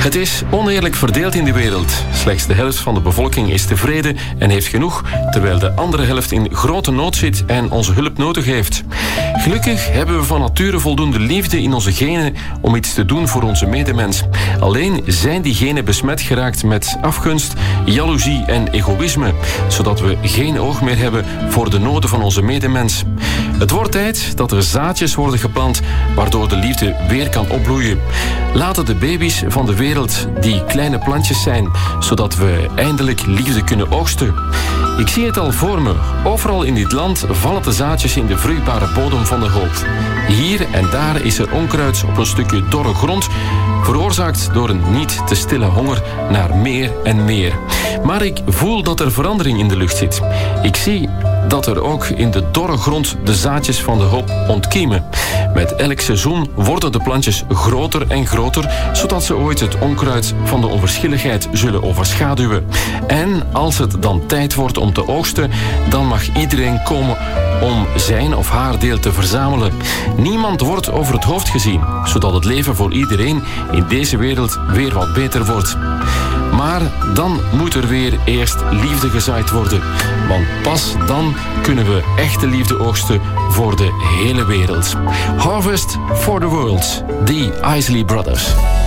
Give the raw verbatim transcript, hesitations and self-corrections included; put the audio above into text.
Het is oneerlijk verdeeld in de wereld. Slechts de helft van de bevolking is tevreden en heeft genoeg, terwijl de andere helft in grote nood zit en onze hulp nodig heeft. Gelukkig hebben we van nature voldoende liefde in onze genen om iets te doen voor onze medemens. Alleen zijn die genen besmet geraakt met afgunst, jaloezie en egoïsme, zodat we geen oog meer hebben voor de noden van onze medemens. Het wordt tijd dat er zaadjes worden geplant, waardoor de liefde weer kan opbloeien. Laten de baby's van de wereld die kleine plantjes zijn, zodat we eindelijk liefde kunnen oogsten. Ik zie het al voor me. Overal in dit land vallen de zaadjes in de vruchtbare bodem van de hoop. Hier en daar is er onkruid op een stukje dorre grond, veroorzaakt door een niet te stille honger naar meer en meer. Maar ik voel dat er verandering in de lucht zit. Ik zie dat er ook in de dorre grond de zaadjes van de hoop ontkiemen. Met elk seizoen worden de plantjes groter en groter, zodat ze ooit het onkruid van de onverschilligheid zullen overschaduwen. En als het dan tijd wordt om te oogsten, dan mag iedereen komen om zijn of haar deel te verzamelen. Niemand wordt over het hoofd gezien, zodat het leven voor iedereen in deze wereld weer wat beter wordt. Maar dan moet er weer eerst liefde gezaaid worden. Want pas dan kunnen we echte liefde oogsten voor de hele wereld. Harvest for the World, The Isley Brothers.